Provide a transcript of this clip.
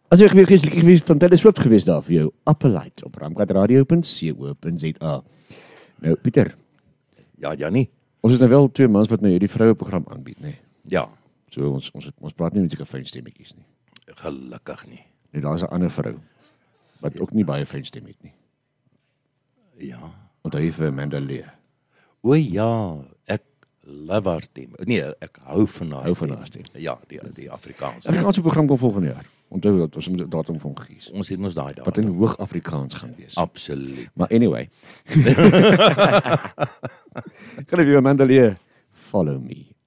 As jy gewees van Taylor Swift gewees daar vir jou, Appelite op ramkatradio.co.za. Nou, Pieter, Ja, Jannie. ons het nou wel 2 mans wat nou hierdie vroueprogram aanbied, nee. Ja, So ons praat nie met sulke fyn stemmetjies nie. gelukkig nie. Nou, daar is 'n ander vrou, wat ook nie baie fyn stem het nie. Ja. Onthou jy vir Amanda Lear? O ja, ek love haar stem. Nee, ek hou van haar Hou van haar stem. Ja, die Afrikaans. Afrikaanse program kom volgende jaar. Onthou dat ons moet 'n datum van gekies. Ons het mos daai Wat in hoog Afrikaans gaan wees. Absoluut. Maar anyway. Kan jy Amanda Lear follow me